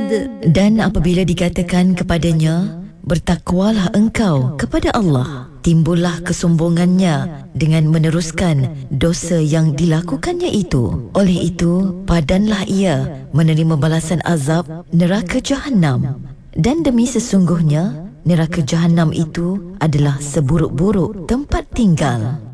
Dan apabila dikatakan kepadanya, bertakwalah engkau kepada Allah, timbullah kesombongannya dengan meneruskan dosa yang dilakukannya itu. Oleh itu, padanlah ia menerima balasan azab neraka Jahannam. Dan demi sesungguhnya, neraka Jahannam itu adalah seburuk-buruk tempat tinggal.